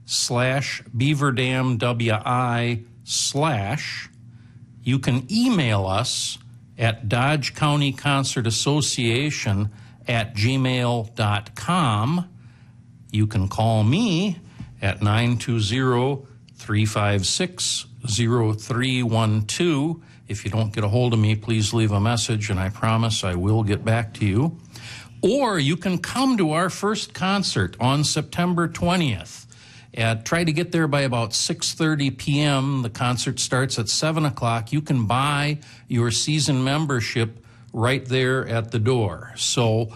dodgecountydamwi/. You can email us at Dodge County Concert Association @gmail.com. You can call me at 920-356-0312. If you don't get a hold of me, please leave a message, and I promise I will get back to you. Or you can come to our first concert on September 20th. Try to get there by about 6:30 p.m. The concert starts at 7 o'clock. You can buy your season membership right there at the door. So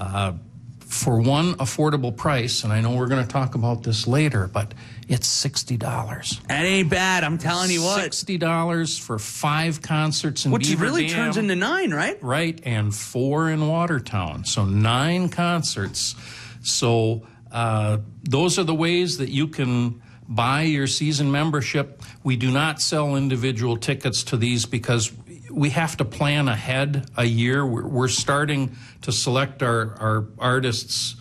for one affordable price, and I know we're going to talk about this later, but it's $60. That ain't bad, I'm telling you what. $60 for 5 concerts in Beaver Dam. Which really turns into 9, right? Right, and 4 in Watertown. So 9 concerts. So those are the ways that you can buy your season membership. We do not sell individual tickets to these because we have to plan ahead a year. We're starting to select our artists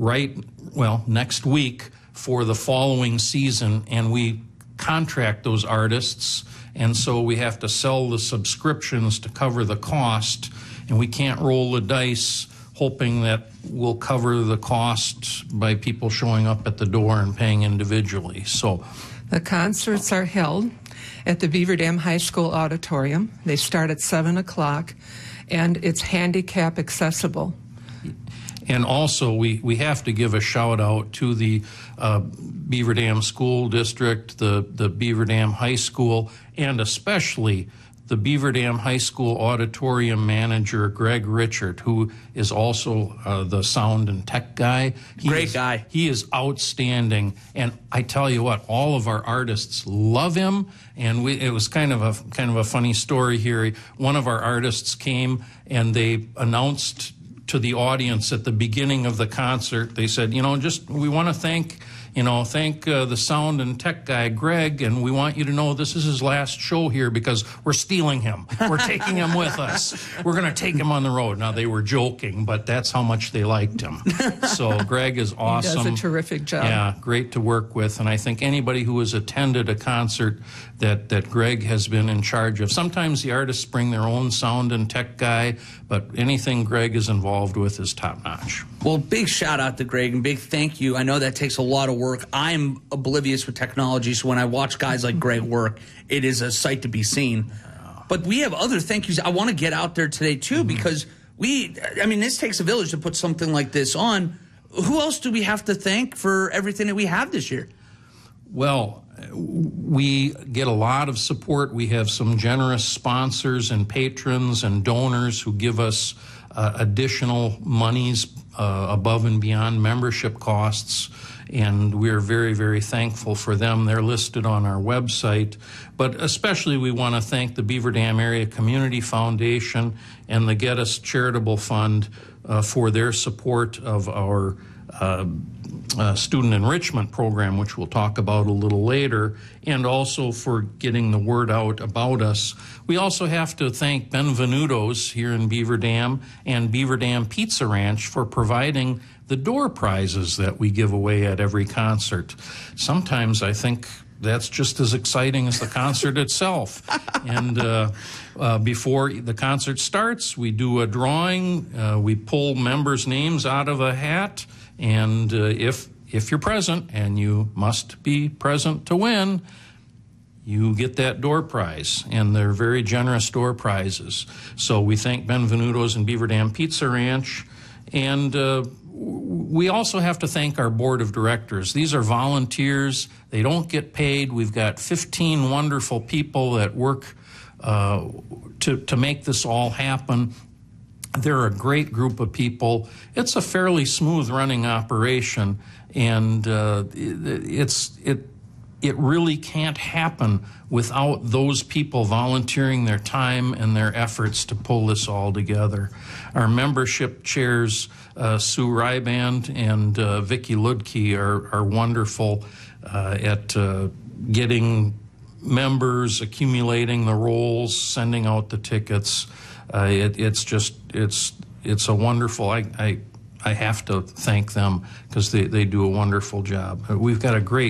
next week for the following season, and we contract those artists, and so we have to sell the subscriptions to cover the cost, and we can't roll the dice hoping that we'll cover the cost by people showing up at the door and paying individually. So the concerts are held at the Beaver Dam High School auditorium. They start at 7 o'clock, and it's handicap accessible. And also, we have to give a shout out to the Beaver Dam School District, the Beaver Dam High School, and especially the Beaver Dam High School auditorium manager, Greg Richard, who is also the sound and tech guy. Great guy. He is outstanding. And I tell you what, all of our artists love him. And it was kind of a funny story here. One of our artists came and they announced to the audience at the beginning of the concert, they said, we want to thank the sound and tech guy, Greg, and we want you to know this is his last show here because we're stealing him. We're taking him with us. We're going to take him on the road. Now, they were joking, but that's how much they liked him. So Greg is awesome. He does a terrific job. Yeah, great to work with. And I think anybody who has attended a concert that Greg has been in charge of, sometimes the artists bring their own sound and tech guy, but anything Greg is involved with is top-notch. Well, big shout-out to Greg and big thank you. I know that takes a lot of work. I'm oblivious with technology, so when I watch guys like Greg work, it is a sight to be seen. But we have other thank yous. I want to get out there today, too, because this takes a village to put something like this on. Who else do we have to thank for everything that we have this year? Well, we get a lot of support. We have some generous sponsors and patrons and donors who give us additional monies above and beyond membership costs, and we're very, very thankful for them. They're listed on our website. But especially we want to thank the Beaver Dam Area Community Foundation and the Get Us Charitable Fund for their support of our student enrichment program, which we'll talk about a little later, and also for getting the word out about us. We also have to thank Benvenuto's here in Beaver Dam and Beaver Dam Pizza Ranch for providing the door prizes that we give away at every concert. Sometimes I think that's just as exciting as the concert itself. And before the concert starts, we do a drawing. We pull members' names out of a hat. And if you're present, and you must be present to win, you get that door prize. And they're very generous door prizes. So we thank Benvenuto's and Beaver Dam Pizza Ranch. And we also have to thank our board of directors. These are volunteers. They don't get paid. We've got 15 wonderful people that work to make this all happen. They're a great group of people. It's a fairly smooth running operation, and it really can't happen without those people volunteering their time and their efforts to pull this all together. Our membership chairs, Sue Ryband and Vicki Ludke, are wonderful at getting members, accumulating the rolls, sending out the tickets. It's a wonderful, I have to thank them because they do a wonderful job. We've got a great